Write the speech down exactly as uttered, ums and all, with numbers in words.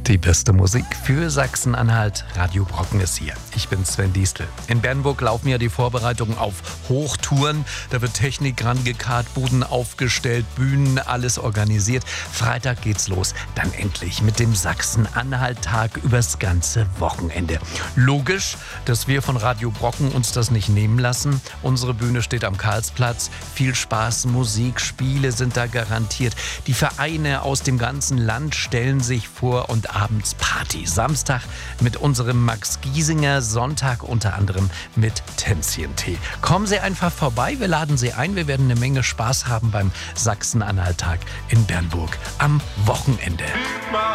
Die beste Musik für Sachsen-Anhalt. Radio Brocken ist hier. Ich bin Sven Diestel. In Bernburg laufen ja die Vorbereitungen auf Hochtouren. Da wird Technik rangekarrt, Buden aufgestellt, Bühnen, alles organisiert. Freitag geht's los. Dann endlich mit dem Sachsen-Anhalt-Tag übers ganze Wochenende. Logisch, dass wir von Radio Brocken uns das nicht nehmen lassen. Unsere Bühne steht am Karlsplatz. Viel Spaß, Musik, Spiele sind da garantiert. Die Vereine aus dem ganzen Land stellen sich vor und abends Party. Samstag mit unserem Max Giesinger, Sonntag unter anderem mit Tänzchentee. Kommen Sie einfach vorbei, wir laden Sie ein. Wir werden eine Menge Spaß haben beim Sachsen-Anhalt-Tag in Bernburg am Wochenende.